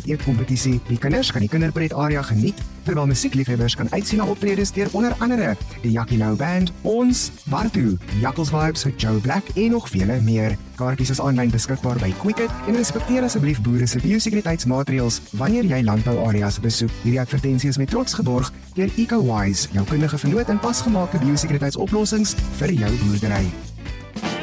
eetkompetisie. Die kinders kan die kinderpret area geniet, terwyl musiekliefhebbers kan uitsien na optredes deur onder andere die Jackie Lou Band, ons, Bartu, Jackals Vibes, Joe Black en nog vele meer. Kaartjies is aanlyn beskikbaar by Quicket en respekteer asseblief boere se biosekuriteitsmaatreëls wanneer jy landbouareas besoek. Hierdie advertensie is met trots geborg deur EcoWise, jou kundige vernoot in pasgemaakte biosekuriteitsoplossings vir jou boerdery.